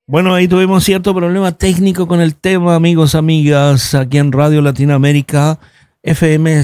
Bueno, ahí tuvimos cierto problema técnico con el tema, amigos, amigas, aquí en Radio Latinoamérica, FM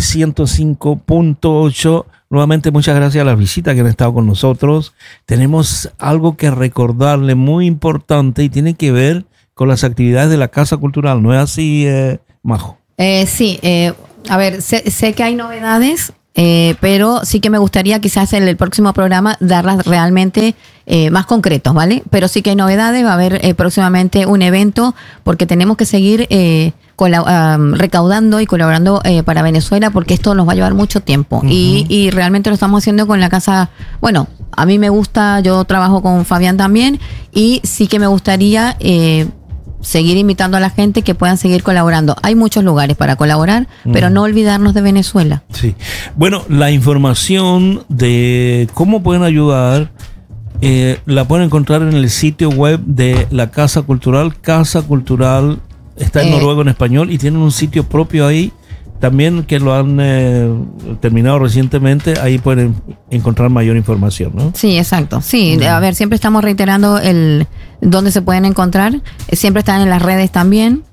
105.8. Nuevamente, muchas gracias a las visitas que han estado con nosotros. Tenemos algo que recordarle muy importante y tiene que ver con las actividades de la Casa Cultural. ¿No es así, Majo? Sí, a ver, sé que hay novedades. Pero sí que me gustaría quizás en el próximo programa darlas realmente más concretos, ¿vale? Pero sí que hay novedades, va a haber próximamente un evento porque tenemos que seguir recaudando y colaborando para Venezuela porque esto nos va a llevar mucho tiempo. Y realmente lo estamos haciendo con la casa, bueno, a mí me gusta, yo trabajo con Fabián también y sí que me gustaría seguir invitando a la gente que puedan seguir colaborando. Hay muchos lugares para colaborar, pero no olvidarnos de Venezuela. Sí. Bueno, la información de cómo pueden ayudar la pueden encontrar en el sitio web de la Casa Cultural. Casa Cultural está en noruego, en español, y tienen un sitio propio ahí también que lo han terminado recientemente. Ahí pueden encontrar mayor información, ¿no? Sí, exacto. Sí, a ver, siempre estamos reiterando dónde se pueden encontrar. Siempre están en las redes también.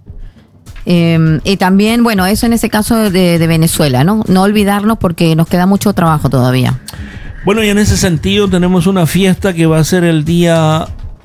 Y también, bueno, eso en ese caso de Venezuela, ¿no? No olvidarnos porque nos queda mucho trabajo todavía. Bueno, y en ese sentido tenemos una fiesta que va a ser el día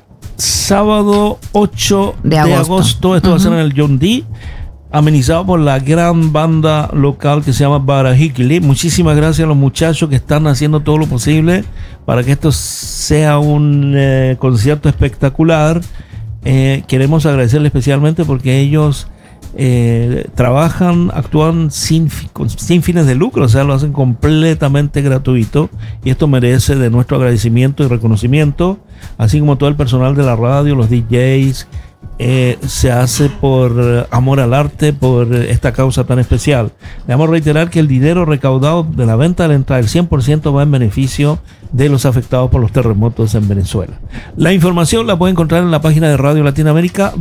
sábado 8 de agosto. Esto va a ser en el John D., amenizado por la gran banda local que se llama Barajikili. Muchísimas gracias a los muchachos que están haciendo todo lo posible para que esto sea un concierto espectacular. Queremos agradecerle especialmente porque ellos trabajan, actúan sin fines de lucro, o sea, lo hacen completamente gratuito, y esto merece de nuestro agradecimiento y reconocimiento, así como todo el personal de la radio, los DJs. Se hace por amor al arte, por esta causa tan especial. Debemos reiterar que el dinero recaudado de la venta de la entrada, el 100% va en beneficio de los afectados por los terremotos en Venezuela. La información la pueden encontrar en la página de Radio Latinoamérica,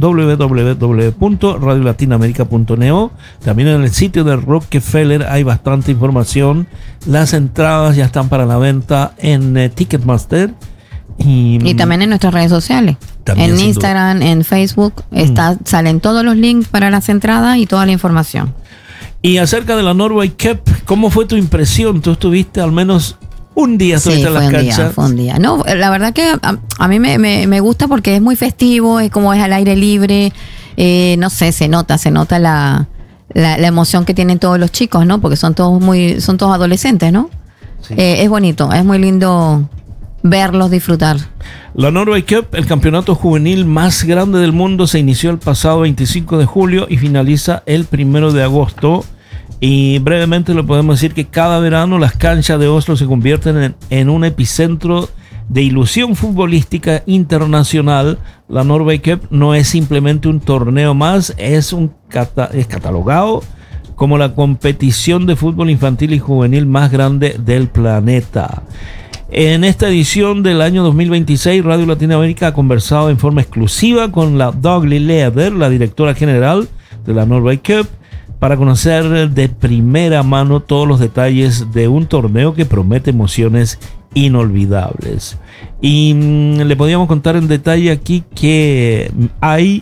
www.radiolatinoamerica.neo. También en el sitio de Rockefeller hay bastante información. Las entradas ya están para la venta en Ticketmaster. Y también en nuestras redes sociales, en Instagram, en Facebook, salen todos los links para las entradas y toda la información. Y acerca de la Norway Cup, ¿cómo fue tu impresión? Tú estuviste al menos un día en las canchas. Fue un día. No, la verdad que a mí me gusta porque es muy festivo, es como es al aire libre, no sé, se nota la emoción que tienen todos los chicos, ¿no? Porque son todos adolescentes, ¿no? Sí. Es bonito, es muy lindo verlos disfrutar. La Norway Cup, el campeonato juvenil más grande del mundo, se inició el pasado 25 de julio y finaliza el 1 de agosto. Y brevemente le podemos decir que cada verano las canchas de Oslo se convierten en un epicentro de ilusión futbolística internacional. La Norway Cup no es simplemente un torneo más, es catalogado como la competición de fútbol infantil y juvenil más grande del planeta. En esta edición del año 2026, Radio Latinoamérica ha conversado en forma exclusiva con la Dagny Leder, la directora general de la Norway Cup, para conocer de primera mano todos los detalles de un torneo que promete emociones inolvidables. Y le podíamos contar en detalle aquí que hay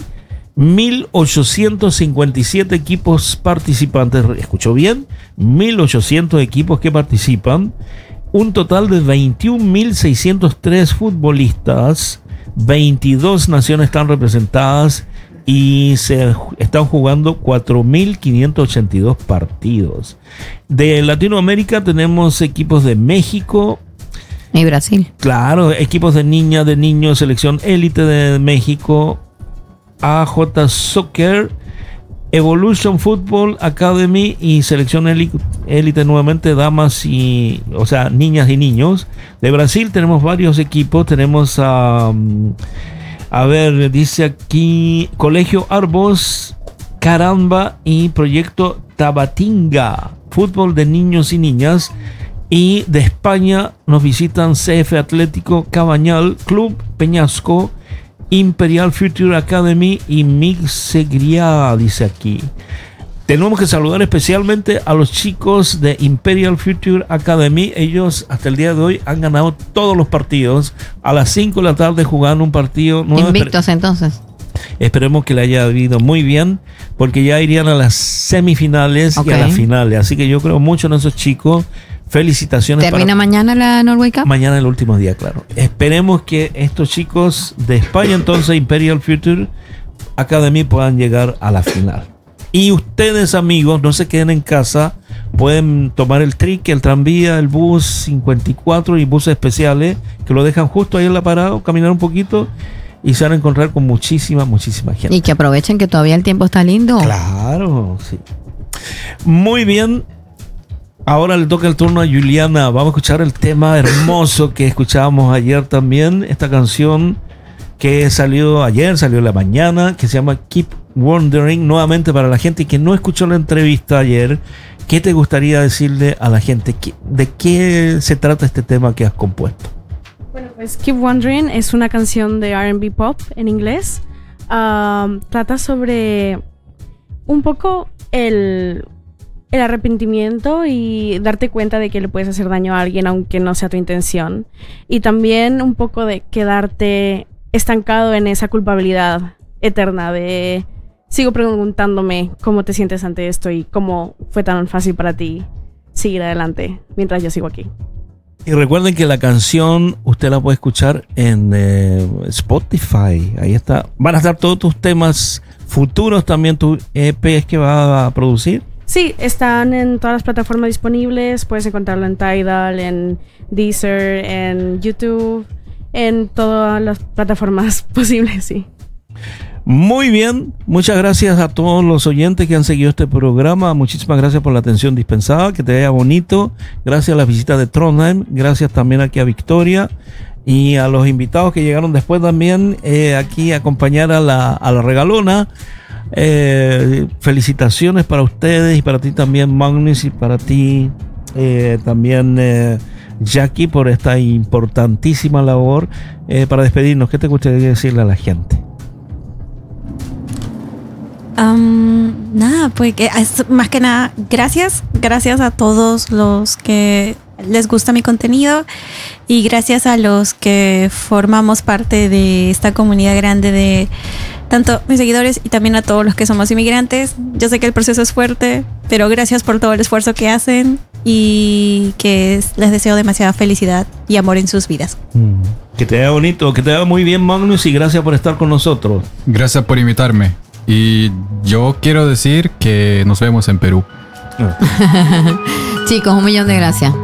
1.857 equipos participantes. ¿Escuchó bien? 1.800 equipos que participan. Un total de 21.603 futbolistas, 22 naciones están representadas y se están jugando 4.582 partidos. De Latinoamérica tenemos equipos de México y Brasil. Claro, equipos de niñas, de niños, selección élite de México, AJ Soccer, Evolution Football Academy y selección élite nuevamente, damas niñas y niños. De Brasil tenemos varios equipos, tenemos dice aquí Colegio Arbos, Caramba y Proyecto Tabatinga, fútbol de niños y niñas. Y de España nos visitan CF Atlético Cabañal, Club Peñasco, Imperial Future Academy y Mixegria, dice aquí. Tenemos que saludar especialmente a los chicos de Imperial Future Academy. Ellos hasta el día de hoy han ganado todos los partidos. A las 5 de la tarde jugando un partido nuevo. Invictos entonces. Esperemos que le haya ido muy bien, porque ya irían a las semifinales y a las finales. Así que yo creo mucho en esos chicos. Felicitaciones. ¿Termina mañana la Norway Cup? Mañana el último día, claro. Esperemos que estos chicos de España, entonces Imperial Future Academy, puedan llegar a la final. Y ustedes, amigos, no se queden en casa. Pueden tomar el trique, el tranvía, el bus 54 y buses especiales que lo dejan justo ahí en la parada, caminar un poquito y se van a encontrar con muchísima gente. Y que aprovechen que todavía el tiempo está lindo. Claro, sí. Muy bien. Ahora le toca el turno a Juliana. Vamos a escuchar el tema hermoso que escuchábamos ayer también. Esta canción que salió ayer, salió en la mañana, que se llama Keep Wondering. Nuevamente, para la gente que no escuchó la entrevista ayer, ¿qué te gustaría decirle a la gente? ¿De qué se trata este tema que has compuesto? Bueno, pues Keep Wondering es una canción de R&B pop en inglés. Trata sobre un poco el arrepentimiento y darte cuenta de que le puedes hacer daño a alguien aunque no sea tu intención. Y también un poco de quedarte estancado en esa culpabilidad eterna de sigo preguntándome cómo te sientes ante esto y cómo fue tan fácil para ti seguir adelante mientras yo sigo aquí. Y recuerden que la canción usted la puede escuchar en Spotify. Ahí está. Van a estar todos tus temas futuros, también tu EP que va a producir. Sí, están en todas las plataformas disponibles. Puedes encontrarlo en Tidal, en Deezer, en YouTube, en todas las plataformas posibles, sí. Muy bien, muchas gracias a todos los oyentes que han seguido este programa. Muchísimas gracias por la atención dispensada, que te vaya bonito. Gracias a la visita de Trondheim, gracias también aquí a Victoria y a los invitados que llegaron después también aquí a acompañar a la regalona. Felicitaciones para ustedes y para ti también, Magnus, y para ti también, Jackie, por esta importantísima labor. Para despedirnos, ¿qué te gustaría decirle a la gente? Nada, pues más que nada, gracias a todos los que les gusta mi contenido y gracias a los que formamos parte de esta comunidad grande de tanto mis seguidores y también a todos los que somos inmigrantes. Yo sé que el proceso es fuerte, pero gracias por todo el esfuerzo que hacen y que les deseo demasiada felicidad y amor en sus vidas. Que te vea bonito, que te vea muy bien, Magnus, y gracias por estar con nosotros. Gracias por invitarme. Y yo quiero decir que nos vemos en Perú. Chicos, 1.000.000 de gracias.